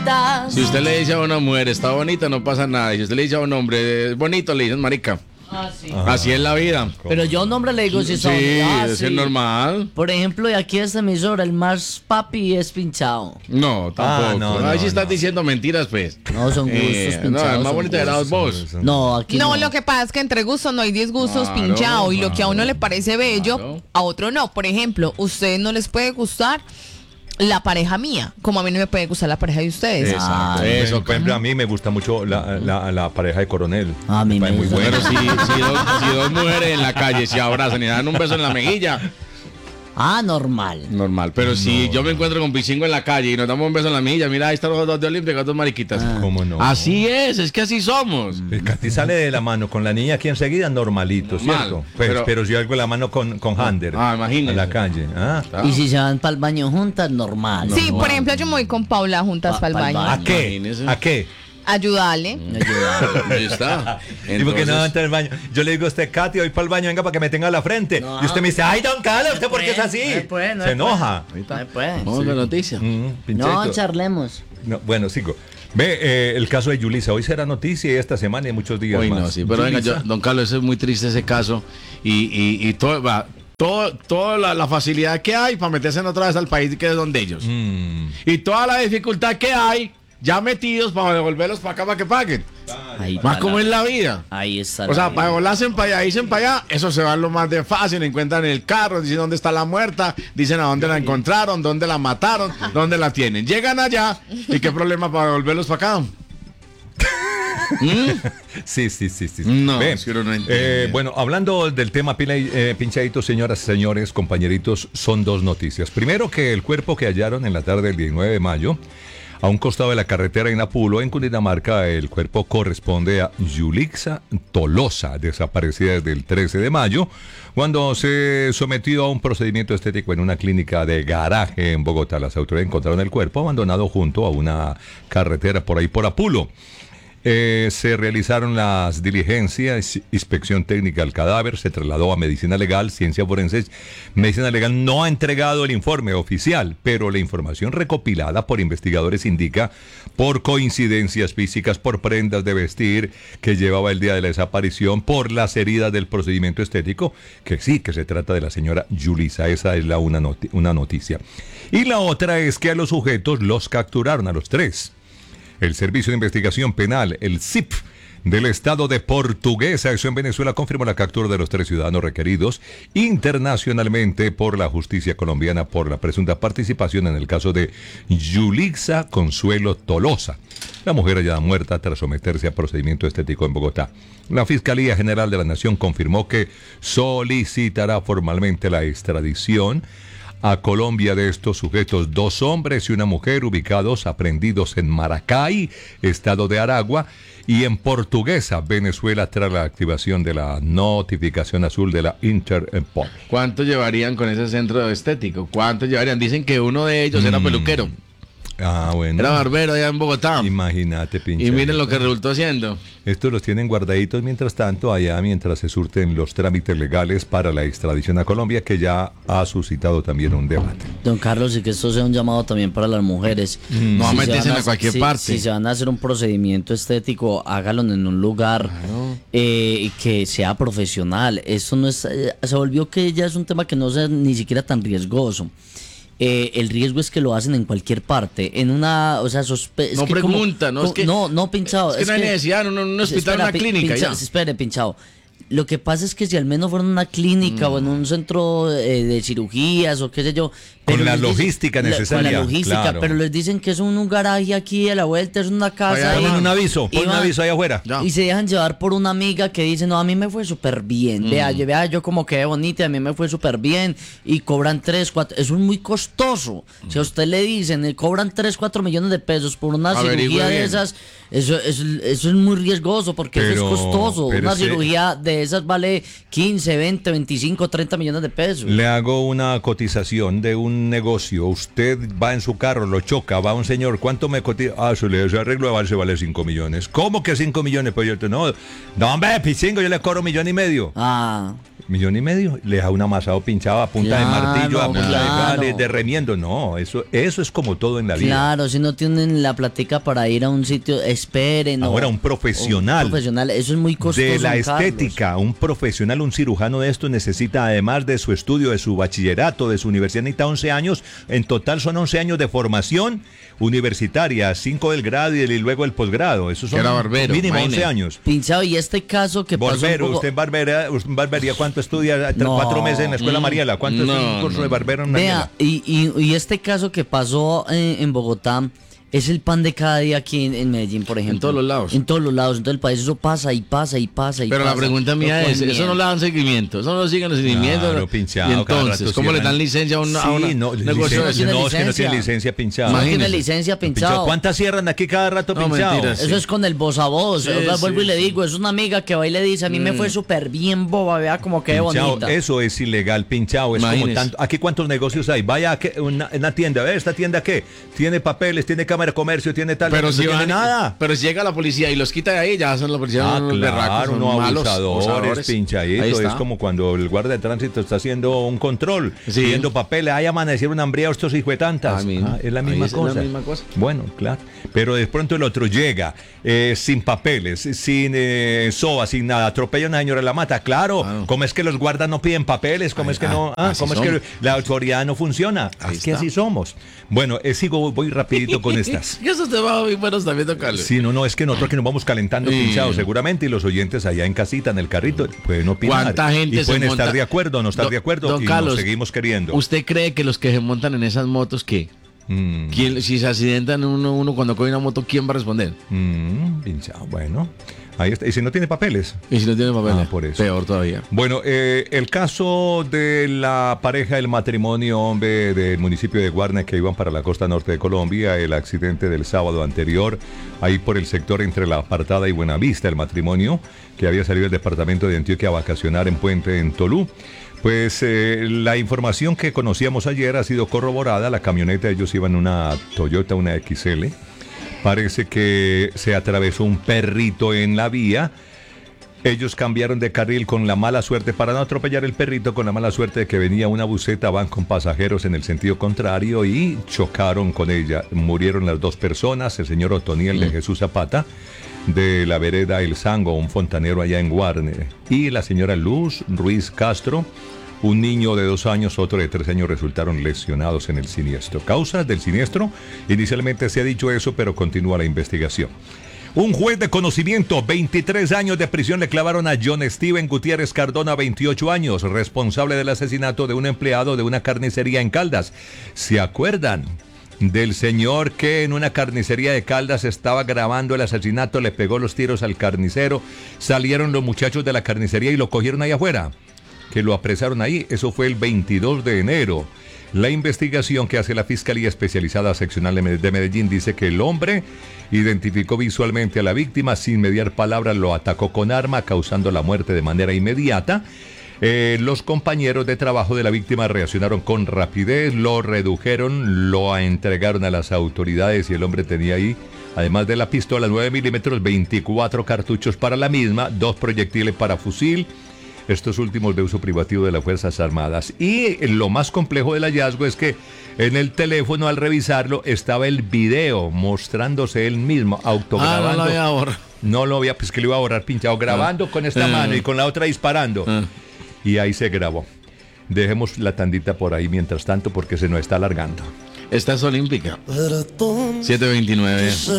bonitas. Si usted le dice a una mujer, está bonita, no pasa nada. Y si usted le dice a un hombre, es bonito, le dicen marica. Ah, sí. Así es la vida. Pero yo a un hombre le digo si está Sí, bonita. es normal. Por ejemplo, y aquí esta emisora, el más papi es pinchado. No, tampoco. no, Ahí sí no, estás no. diciendo mentiras, pues. No, son gustos pinchados. No, el más son bonito era gustos. vos. No, aquí no. No, lo que pasa es que entre gustos no hay disgustos Claro, pinchados y lo que a uno claro, le parece bello, claro. a otro no. Por ejemplo, ustedes no les puede gustar la pareja mía, como a mí no me puede gustar la pareja de ustedes. Exacto. eso, Por ejemplo, a mí me gusta mucho la pareja de Coronel. A mí me parece muy gusta. buena. Pero si dos mujeres en la calle se abrazan y dan un beso en la mejilla, Ah, normal. normal. Pero si yo me encuentro con Pichingo en la calle y nos damos un beso en la mejilla, mira, ahí están los dos de Olímpica, dos mariquitas. ¿Cómo no? Así es que así somos. El que a ti sale de la mano con la niña aquí enseguida, normalito, Normal, ¿cierto? Pues, pero si algo la mano con Hander imagínese. en la calle. Y si se van para el baño juntas, normal. Sí, por ejemplo, yo me voy con Paula juntas para el pa'l baño. baño. ¿A qué? Imagínese. ¿A qué? Ayudarle. Ahí está. ¿Y por qué no Entonces, entra al baño? Yo le digo a usted, Katy, voy para el baño, venga para que me tenga la frente. No. Y usted me dice, ay, don Carlos, ¿usted por qué es así? No puede, no Se puede. enoja. No puede. vamos a la noticia. Pincheto. No, charlemos. No, bueno, sigo. Ve, el caso de Yulisa. Hoy será noticia y esta semana y muchos días Uy, más. no, sí, pero venga, Yulisa. don Carlos, eso es muy triste ese caso. Y toda la facilidad que hay para meterse en otra vez al país que es donde ellos. Y toda la dificultad que hay ya metidos para devolverlos para acá para que paguen. Ahí Más está como la- es la vida. Ahí está. O sea, la para vida. volarse para allá, dicen para allá, eso se va lo más de fácil, encuentran el carro, dicen dónde está la muerta, dicen a dónde la encontraron, dónde la mataron, dónde la tienen. Llegan allá y qué problema para devolverlos para acá. Sí. No, Ve, es que uno no entiende. bueno, hablando del tema pinchaditos, señoras y señores, compañeritos, son dos noticias. Primero, que el cuerpo que hallaron en la tarde del 19 de mayo, a un costado de la carretera en Apulo, en Cundinamarca, el cuerpo corresponde a Yulixa Tolosa, desaparecida desde el 13 de mayo, cuando se sometió a un procedimiento estético en una clínica de garaje en Bogotá. Las autoridades encontraron el cuerpo abandonado junto a una carretera por ahí por Apulo. Se realizaron las diligencias, inspección técnica al cadáver, se trasladó a Medicina Legal, Ciencia Forense. Medicina Legal no ha entregado el informe oficial, pero la información recopilada por investigadores indica, por coincidencias físicas, por prendas de vestir que llevaba el día de la desaparición, por las heridas del procedimiento estético, que sí, que se trata de la señora Yulisa. Esa es una noticia. Y la otra es que a los sujetos los capturaron, a los tres. El Servicio de Investigación Penal, el SIP, del Estado de Portuguesa, eso en Venezuela, confirmó la captura de los tres ciudadanos requeridos internacionalmente por la justicia colombiana por la presunta participación en el caso de Yulixa Consuelo Tolosa, la mujer hallada muerta tras someterse a procedimiento estético en Bogotá. La Fiscalía General de la Nación confirmó que solicitará formalmente la extradición a Colombia de estos sujetos, 2 hombres y una mujer ubicados, aprehendidos en Maracay, estado de Aragua, y en Portuguesa, Venezuela, tras la activación de la notificación azul de la Interpol. ¿Cuánto llevarían con ese centro estético? ¿Cuánto llevarían? Dicen que uno de ellos era peluquero, Ah, bueno. era barbero allá en Bogotá. Imagínate, pinche. Y miren lo que resultó siendo. Estos los tienen guardaditos mientras tanto allá, mientras se surten los trámites legales para la extradición a Colombia, que ya ha suscitado también un debate. Don Carlos, y que esto sea un llamado también para las mujeres. No Si se métese van en cualquier parte. Si se van a hacer un procedimiento estético, hágalo en un lugar que sea profesional. Esto no es, se volvió que ya es un tema que no sea ni siquiera tan riesgoso. El riesgo es que lo hacen en cualquier parte, en una, o sea, es No que pregunta, no es que- no, pinchado. Es que no hay necesidad, en un hospital, una clínica, ya. Espere, pinchado. Lo que pasa es que si al menos fuera en una clínica o en un centro de cirugías o qué sé yo. Con pero la les dicen- logística Con necesaria, la logística, claro. pero les dicen que es un garaje aquí a la vuelta, es una casa. Allá ahí. Ponen un aviso, Y van- ahí afuera. Ya. Y se dejan llevar por una amiga que dice, no, a mí me fue súper bien. Vea, yo como quedé bonita, a mí me fue súper bien. Y cobran 3, 4, eso es muy costoso. Si a usted le dicen, cobran 3, 4 millones de pesos por una Averigüe cirugía de bien. esas, eso es muy riesgoso porque eso Pero- es costoso. pero Una ese- cirugía de de esas vale 15, 20, 25, 30 millones de pesos. Le hago una cotización de un negocio. Usted va en su carro, lo choca, va un señor, ¿cuánto me cotiza? Ese arreglo de avance vale 5 millones. ¿Cómo que 5 millones? Pues yo no, hombre, Pichingo, yo le cobro 1,5 millones. ¿1,5 millones? Le da un amasado pinchado a punta de martillo, a punta de remiendo. No, eso es como todo en la vida. Claro, si no tienen la platica para ir a un sitio, esperen. Ahora, un profesional. Eso es muy costoso. De la estética, Carlos. Un profesional, un cirujano de esto necesita, además de su estudio, de su bachillerato, de su universidad, necesita 11 años. En total son 11 años de formación universitaria, 5 del grado y luego el posgrado. Eso son mínimo 11 años. Pinchado, y este caso que pasó Barbero, usted en barbería, ¿cuánto estudia? 4 meses en la escuela Mariela. ¿Cuánto es un curso de barbero en Mariela? Vea, y este caso que pasó en Bogotá es el pan de cada día aquí en Medellín, por ejemplo. En todos los lados. En todos los lados, en todo el país. Eso pasa y pasa y pasa y Pero pasa. la pregunta mía es, eso no le dan seguimiento, eso no lo siguen el seguimiento. Claro, pinchado, y entonces, ¿cómo le dan licencia a un negocio? No, es que no tiene licencia pinchado. No tiene licencia pinchado. ¿Cuántas cierran aquí cada rato pinchado? Mentiras, eso es con el voz a voz. Vuelvo y le digo, es una amiga que va y le dice, a mí me fue súper bien boba, vea como qué bonita. Eso es ilegal, pinchado. Es como tanto. Aquí cuántos negocios hay. Vaya a una tienda, ¿ve? ¿Esta tienda qué? Tiene papeles, tiene cámara de comercio, tiene tal. Pero no tiene nada. Pero si llega la policía y los quita de ahí, ya son la policía. Claro, no abusadores, pinchaditos. Es como cuando el guardia de tránsito está haciendo un control, pidiendo papeles. Hay amanecieron hambriados estos hijuetantas. Es la misma cosa. Bueno, claro. Pero de pronto el otro llega sin papeles, sin SOA, sin nada. Atropella a una señora, la mata. Claro. ¿Cómo es que los guardas no piden papeles? ¿Cómo es que no? ¿Cómo es que la autoridad no funciona? Es que así somos. Bueno, voy rapidito con estas. Y esos temas muy buenos también, don Carlos. Sí, no, es que nosotros que nos vamos calentando pinchados seguramente, y los oyentes allá en casita, en el carrito, pueden opinar. ¿Cuánta gente y pueden se monta? estar de acuerdo o no estar de acuerdo, don y Carlos, nos seguimos queriendo. ¿Usted cree que los que se montan en esas motos, qué? Si se accidentan uno cuando coge una moto, ¿quién va a responder? Pinchado, bueno. Ahí está. ¿Y si no tiene papeles? Y si no tiene papeles, por eso. Peor todavía. Bueno, el caso de la pareja del matrimonio, hombre, del municipio de Guarne, que iban para la costa norte de Colombia, el accidente del sábado anterior, ahí por el sector entre La Apartada y Buenavista, el matrimonio que había salido del departamento de Antioquia a vacacionar en Puente, en Tolú. Pues la información que conocíamos ayer ha sido corroborada. La camioneta, ellos iban en una Toyota, una XL. Parece que se atravesó un perrito en la vía. Ellos cambiaron de carril con la mala suerte, para no atropellar el perrito, con la mala suerte de que venía una buseta, van con pasajeros en el sentido contrario y chocaron con ella. Murieron las 2 personas, el señor Otoniel de Jesús Zapata, de la vereda El Sango, un fontanero allá en Guarne, y la señora Luz Ruiz Castro. Un niño de 2 años, otro de 3 años resultaron lesionados en el siniestro. Causas del siniestro, inicialmente se ha dicho eso, pero continúa la investigación. Un juez de conocimiento, 23 años de prisión le clavaron a John Steven Gutiérrez Cardona, 28 años, responsable del asesinato de un empleado de una carnicería en Caldas. ¿Se acuerdan del señor que en una carnicería de Caldas estaba grabando el asesinato, le pegó los tiros al carnicero, salieron los muchachos de la carnicería y lo cogieron ahí afuera? Que lo apresaron ahí, eso fue el 22 de enero. La investigación que hace la Fiscalía Especializada Seccional de Medellín dice que el hombre identificó visualmente a la víctima, sin mediar palabras lo atacó con arma, causando la muerte de manera inmediata. Los compañeros de trabajo de la víctima reaccionaron con rapidez, lo redujeron, lo entregaron a las autoridades y el hombre tenía ahí, además de la pistola 9 milímetros, 24 cartuchos para la misma, 2 proyectiles para fusil, estos últimos de uso privativo de las Fuerzas Armadas. Y lo más complejo del hallazgo es que en el teléfono, al revisarlo, estaba el video mostrándose él mismo, autograbando. No lo había borrado. No lo había, pues que lo iba a borrar pinchado, grabando con esta mano y con la otra disparando. Y ahí se grabó. Dejemos la tandita por ahí mientras tanto porque se nos está alargando. Esta es olímpica. 7:29.